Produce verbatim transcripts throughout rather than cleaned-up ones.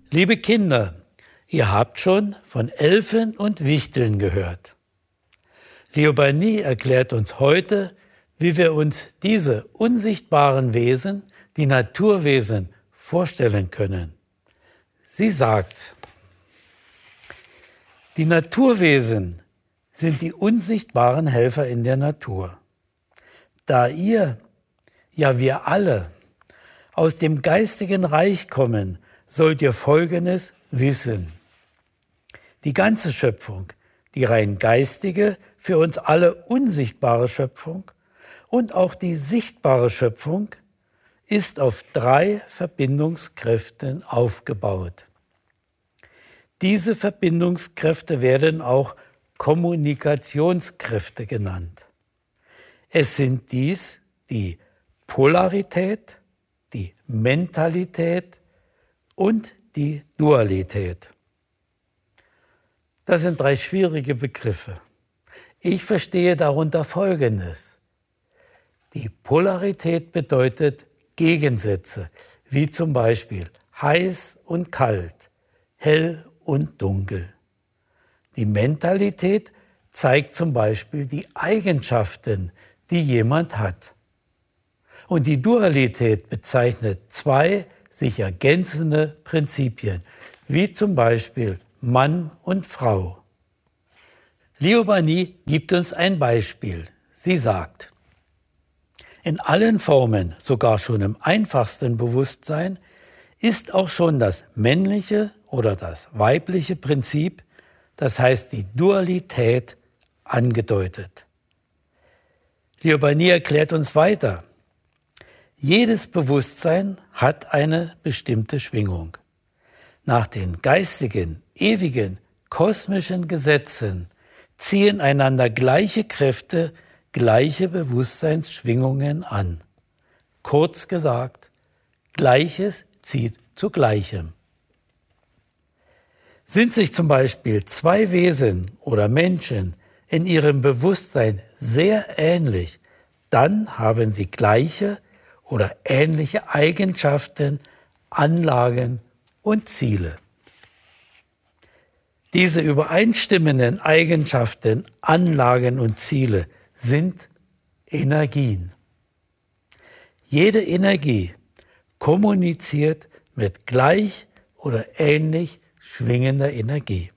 Liebe Kinder, ihr habt schon von Elfen und Wichteln gehört. Liobani erklärt uns heute, wie wir uns diese unsichtbaren Wesen, die Naturwesen, vorstellen können. Sie sagt, die Naturwesen sind die unsichtbaren Helfer in der Natur. Da ihr, ja wir alle, aus dem geistigen Reich kommen, sollt ihr Folgendes wissen. Die ganze Schöpfung, die rein geistige, für uns alle unsichtbare Schöpfung und auch die sichtbare Schöpfung ist auf drei Verbindungskräften aufgebaut. Diese Verbindungskräfte werden auch Kommunikationskräfte genannt. Es sind dies die Polarität, die Mentalität und die Dualität. Das sind drei schwierige Begriffe. Ich verstehe darunter Folgendes. Die Polarität bedeutet Gegensätze, wie zum Beispiel heiß und kalt, hell und dunkel. Die Mentalität zeigt zum Beispiel die Eigenschaften, die jemand hat. Und die Dualität bezeichnet zwei sich ergänzende Prinzipien, wie zum Beispiel Mann und Frau. Liobani gibt uns ein Beispiel. Sie sagt, in allen Formen, sogar schon im einfachsten Bewusstsein, ist auch schon das männliche oder das weibliche Prinzip, das heißt die Dualität, angedeutet. Liobani erklärt uns weiter. Jedes Bewusstsein hat eine bestimmte Schwingung. Nach den geistigen, ewigen, kosmischen Gesetzen ziehen einander gleiche Kräfte, gleiche Bewusstseinsschwingungen an. Kurz gesagt, Gleiches zieht zu Gleichem. Sind sich zum Beispiel zwei Wesen oder Menschen in ihrem Bewusstsein sehr ähnlich, dann haben sie gleiche oder ähnliche Eigenschaften, Anlagen und Ziele. Diese übereinstimmenden Eigenschaften, Anlagen und Ziele sind Energien. Jede Energie kommuniziert mit gleich oder ähnlich schwingender Energie.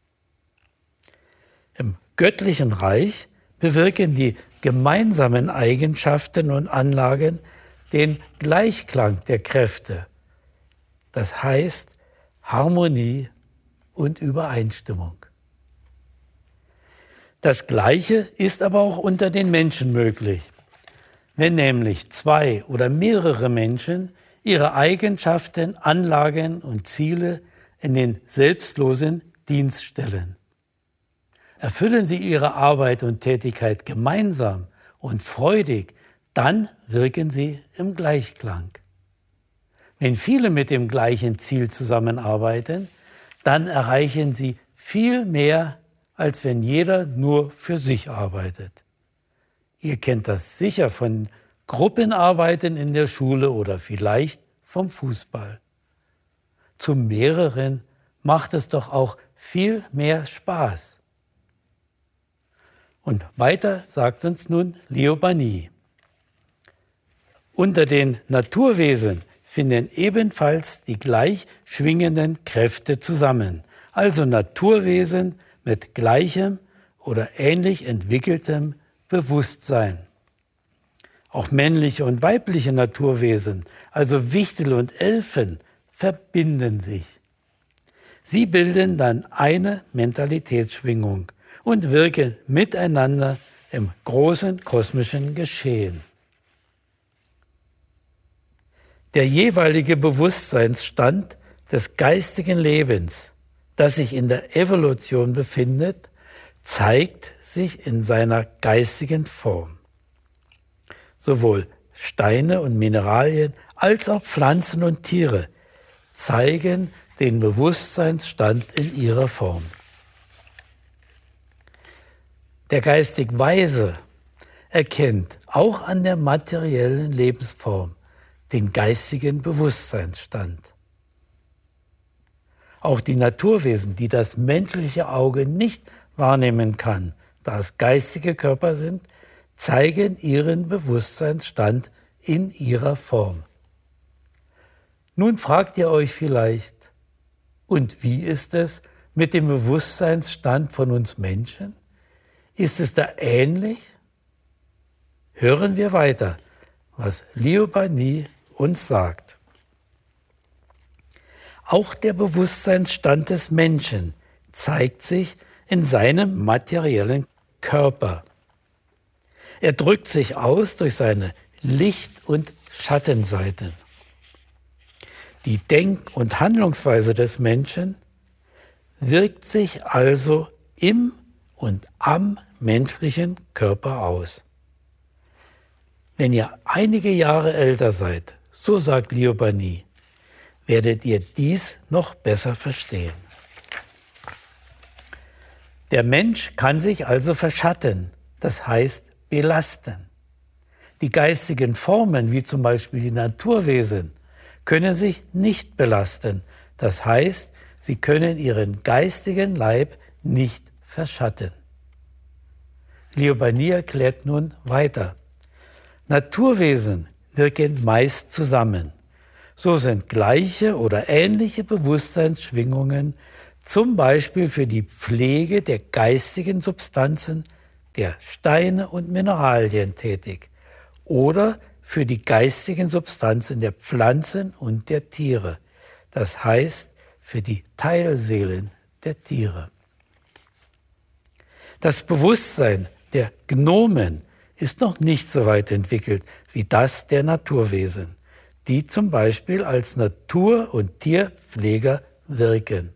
Im göttlichen Reich bewirken die gemeinsamen Eigenschaften und Anlagen den Gleichklang der Kräfte, das heißt Harmonie und Übereinstimmung. Das Gleiche ist aber auch unter den Menschen möglich, wenn nämlich zwei oder mehrere Menschen ihre Eigenschaften, Anlagen und Ziele in den selbstlosen Dienst stellen. Erfüllen sie ihre Arbeit und Tätigkeit gemeinsam und freudig, dann wirken sie im Gleichklang. Wenn viele mit dem gleichen Ziel zusammenarbeiten, dann erreichen sie viel mehr, als wenn jeder nur für sich arbeitet. Ihr kennt das sicher von Gruppenarbeiten in der Schule oder vielleicht vom Fußball. Zu mehreren macht es doch auch viel mehr Spaß. Und weiter sagt uns nun Liobani. Unter den Naturwesen finden ebenfalls die gleich schwingenden Kräfte zusammen, also Naturwesen mit gleichem oder ähnlich entwickeltem Bewusstsein. Auch männliche und weibliche Naturwesen, also Wichtel und Elfen, verbinden sich. Sie bilden dann eine Mentalitätsschwingung und wirken miteinander im großen kosmischen Geschehen. Der jeweilige Bewusstseinsstand des geistigen Lebens, das sich in der Evolution befindet, zeigt sich in seiner geistigen Form. Sowohl Steine und Mineralien als auch Pflanzen und Tiere zeigen den Bewusstseinsstand in ihrer Form. Der geistig Weise erkennt auch an der materiellen Lebensform den geistigen Bewusstseinsstand. Auch die Naturwesen, die das menschliche Auge nicht wahrnehmen kann, da es geistige Körper sind, zeigen ihren Bewusstseinsstand in ihrer Form. Nun fragt ihr euch vielleicht, und wie ist es mit dem Bewusstseinsstand von uns Menschen? Ist es da ähnlich? Hören wir weiter, was Liobani uns sagt. Auch der Bewusstseinsstand des Menschen zeigt sich in seinem materiellen Körper. Er drückt sich aus durch seine Licht- und Schattenseiten. Die Denk- und Handlungsweise des Menschen wirkt sich also im und am menschlichen Körper aus. Wenn ihr einige Jahre älter seid, so sagt Liobani, werdet ihr dies noch besser verstehen. Der Mensch kann sich also verschatten, das heißt belasten. Die geistigen Formen, wie zum Beispiel die Naturwesen, können sich nicht belasten, das heißt, sie können ihren geistigen Leib nicht verschatten. Liobani erklärt nun weiter. Naturwesen wirken meist zusammen. So sind gleiche oder ähnliche Bewusstseinsschwingungen zum Beispiel für die Pflege der geistigen Substanzen, der Steine und Mineralien tätig oder für die geistigen Substanzen der Pflanzen und der Tiere, das heißt für die Teilseelen der Tiere. Das Bewusstsein der Gnomen ist noch nicht so weit entwickelt wie das der Naturwesen, die zum Beispiel als Natur- und Tierpfleger wirken.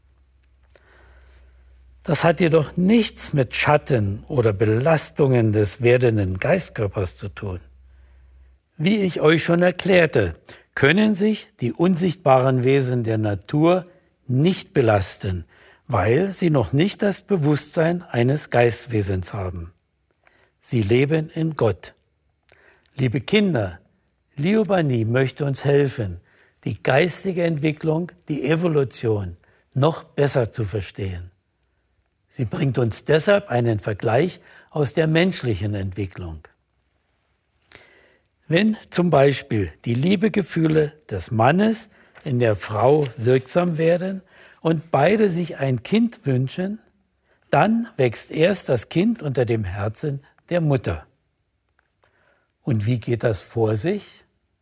Das hat jedoch nichts mit Schatten oder Belastungen des werdenden Geistkörpers zu tun. Wie ich euch schon erklärte, können sich die unsichtbaren Wesen der Natur nicht belasten, weil sie noch nicht das Bewusstsein eines Geistwesens haben. Sie leben in Gott. Liebe Kinder, Liobani möchte uns helfen, die geistige Entwicklung, die Evolution noch besser zu verstehen. Sie bringt uns deshalb einen Vergleich aus der menschlichen Entwicklung. Wenn zum Beispiel die Liebegefühle des Mannes in der Frau wirksam werden und beide sich ein Kind wünschen, dann wächst erst das Kind unter dem Herzen der Mutter. Und wie geht das vor sich?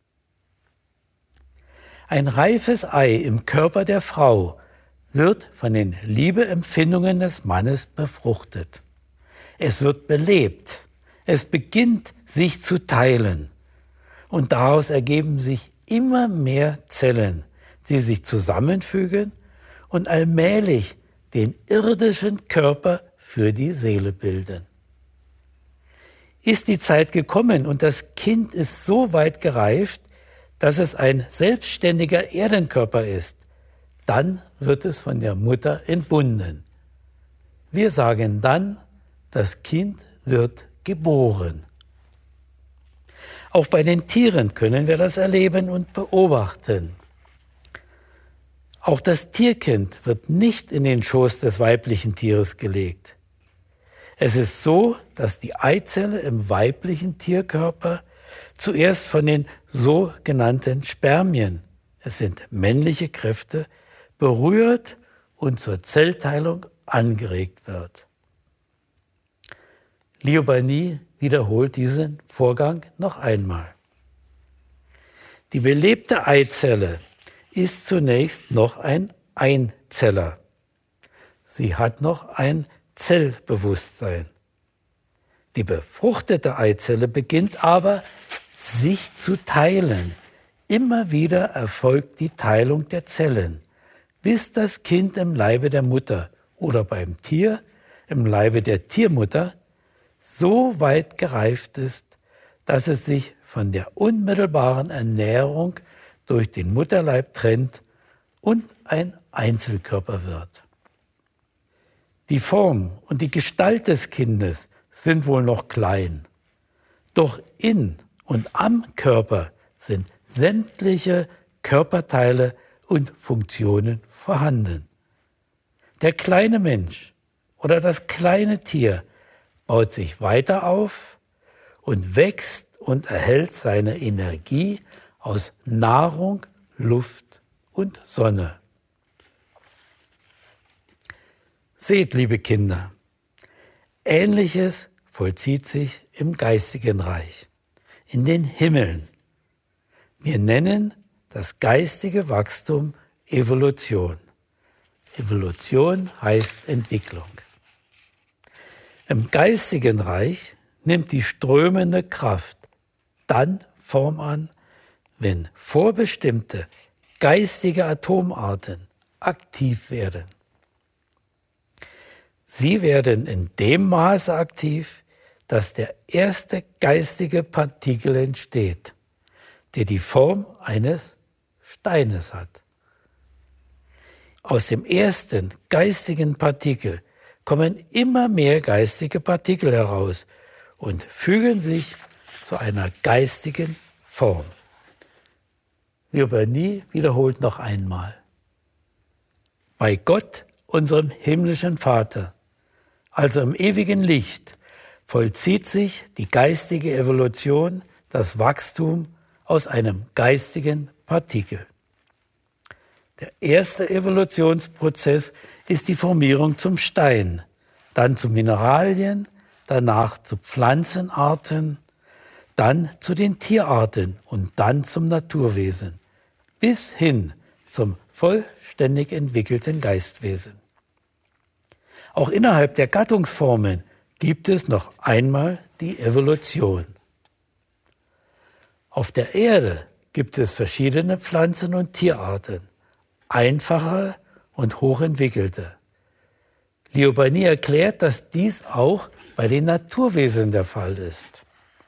Ein reifes Ei im Körper der Frau wird von den Liebeempfindungen des Mannes befruchtet. Es wird belebt. Es beginnt sich zu teilen. Und daraus ergeben sich immer mehr Zellen, die sich zusammenfügen und allmählich den irdischen Körper für die Seele bilden. Ist die Zeit gekommen und das Kind ist so weit gereift, dass es ein selbstständiger Erdenkörper ist, dann wird es von der Mutter entbunden. Wir sagen dann, das Kind wird geboren. Auch bei den Tieren können wir das erleben und beobachten. Auch das Tierkind wird nicht in den Schoß des weiblichen Tieres gelegt. Es ist so, dass die Eizelle im weiblichen Tierkörper zuerst von den sogenannten Spermien, es sind männliche Kräfte, berührt und zur Zellteilung angeregt wird. Liobani wiederholt diesen Vorgang noch einmal. Die belebte Eizelle ist zunächst noch ein Einzeller. Sie hat noch ein Zellbewusstsein. Die befruchtete Eizelle beginnt aber, sich zu teilen. Immer wieder erfolgt die Teilung der Zellen, bis das Kind im Leibe der Mutter oder beim Tier im Leibe der Tiermutter so weit gereift ist, dass es sich von der unmittelbaren Ernährung durch den Mutterleib trennt und ein Einzelkörper wird. Die Form und die Gestalt des Kindes sind wohl noch klein, doch in und am Körper sind sämtliche Körperteile und Funktionen vorhanden. Der kleine Mensch oder das kleine Tier baut sich weiter auf und wächst und erhält seine Energie aus Nahrung, Luft und Sonne. Seht, liebe Kinder, Ähnliches vollzieht sich im geistigen Reich, in den Himmeln. Wir nennen das geistige Wachstum Evolution. Evolution heißt Entwicklung. Im geistigen Reich nimmt die strömende Kraft dann Form an, wenn vorbestimmte geistige Atomarten aktiv werden. Sie werden in dem Maße aktiv, dass der erste geistige Partikel entsteht, der die Form eines Steines hat. Aus dem ersten geistigen Partikel kommen immer mehr geistige Partikel heraus und fügen sich zu einer geistigen Form. Liobanie wiederholt noch einmal. Bei Gott, unserem himmlischen Vater, also im ewigen Licht, vollzieht sich die geistige Evolution, das Wachstum aus einem geistigen Partikel. Der erste Evolutionsprozess ist die Formierung zum Stein, dann zu Mineralien, danach zu Pflanzenarten, dann zu den Tierarten und dann zum Naturwesen, bis hin zum vollständig entwickelten Geistwesen. Auch innerhalb der Gattungsformen gibt es noch einmal die Evolution. Auf der Erde gibt es verschiedene Pflanzen- und Tierarten, einfache und hochentwickelte. Liobanie erklärt, dass dies auch bei den Naturwesen der Fall ist.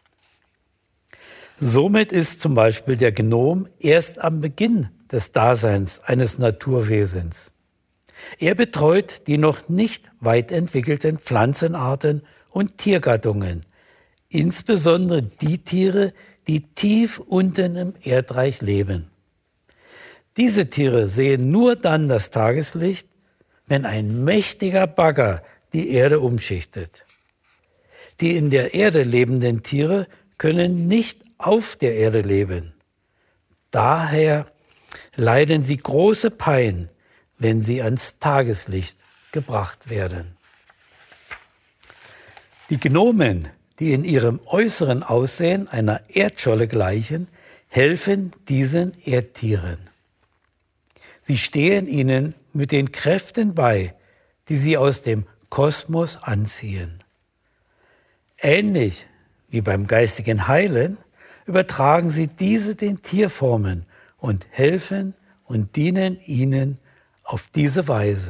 Somit ist zum Beispiel der Gnom erst am Beginn des Daseins eines Naturwesens. Er betreut die noch nicht weit entwickelten Pflanzenarten und Tiergattungen, insbesondere die Tiere, die tief unten im Erdreich leben. Diese Tiere sehen nur dann das Tageslicht, wenn ein mächtiger Bagger die Erde umschichtet. Die in der Erde lebenden Tiere können nicht auf der Erde leben. Daher leiden sie große Pein, wenn sie ans Tageslicht gebracht werden. Die Gnomen, die in ihrem äußeren Aussehen einer Erdscholle gleichen, helfen diesen Erdtieren. Sie stehen ihnen mit den Kräften bei, die sie aus dem Kosmos anziehen. Ähnlich wie beim geistigen Heilen übertragen sie diese den Tierformen und helfen und dienen ihnen auf diese Weise.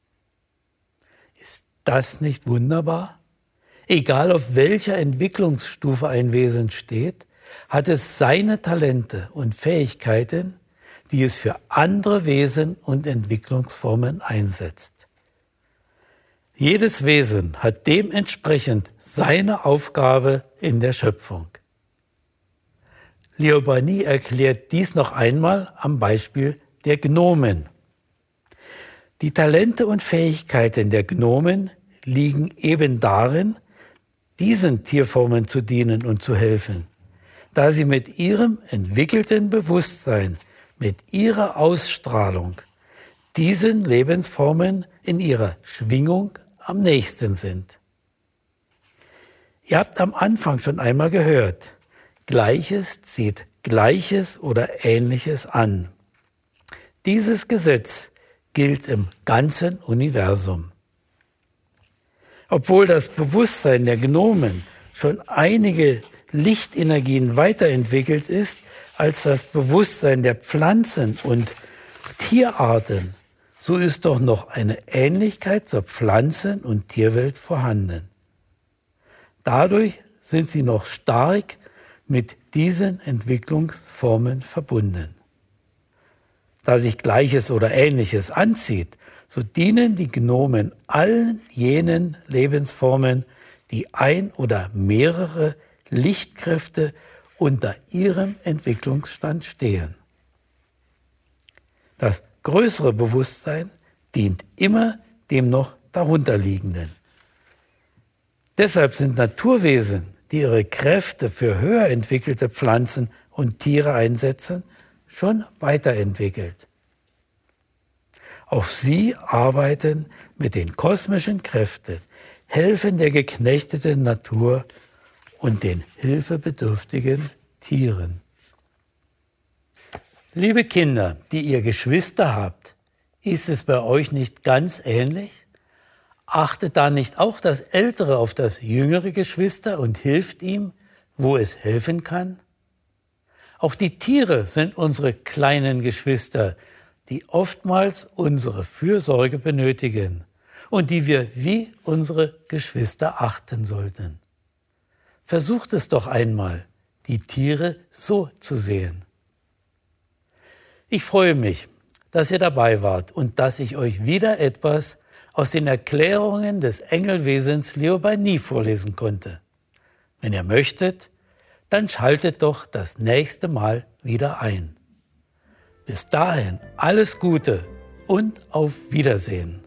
Ist das nicht wunderbar? Egal auf welcher Entwicklungsstufe ein Wesen steht, hat es seine Talente und Fähigkeiten, die es für andere Wesen und Entwicklungsformen einsetzt. Jedes Wesen hat dementsprechend seine Aufgabe in der Schöpfung. Liobanie erklärt dies noch einmal am Beispiel der Gnomen. Die Talente und Fähigkeiten der Gnomen liegen eben darin, diesen Tierformen zu dienen und zu helfen, da sie mit ihrem entwickelten Bewusstsein, mit ihrer Ausstrahlung diesen Lebensformen in ihrer Schwingung am nächsten sind. Ihr habt am Anfang schon einmal gehört, Gleiches zieht Gleiches oder Ähnliches an. Dieses Gesetz gilt im ganzen Universum. Obwohl das Bewusstsein der Gnomen schon einige Lichtenergien weiterentwickelt ist als das Bewusstsein der Pflanzen und Tierarten, so ist doch noch eine Ähnlichkeit zur Pflanzen- und Tierwelt vorhanden. Dadurch sind sie noch stark mit diesen Entwicklungsformen verbunden. Da sich Gleiches oder Ähnliches anzieht, so dienen die Gnomen allen jenen Lebensformen, die ein oder mehrere Lichtkräfte unter ihrem Entwicklungsstand stehen. Das größere Bewusstsein dient immer dem noch darunterliegenden. Deshalb sind Naturwesen, die ihre Kräfte für höher entwickelte Pflanzen und Tiere einsetzen, schon weiterentwickelt. Auch sie arbeiten mit den kosmischen Kräften, helfen der geknechteten Natur und den hilfebedürftigen Tieren. Liebe Kinder, die ihr Geschwister habt, ist es bei euch nicht ganz ähnlich? Achtet da nicht auch das ältere auf das jüngere Geschwister und hilft ihm, wo es helfen kann? Auch die Tiere sind unsere kleinen Geschwister, die oftmals unsere Fürsorge benötigen und die wir wie unsere Geschwister achten sollten. Versucht es doch einmal, die Tiere so zu sehen. Ich freue mich, dass ihr dabei wart und dass ich euch wieder etwas aus den Erklärungen des Engelwesens Liobani vorlesen konnte. Wenn ihr möchtet, dann schaltet doch das nächste Mal wieder ein. Bis dahin alles Gute und auf Wiedersehen.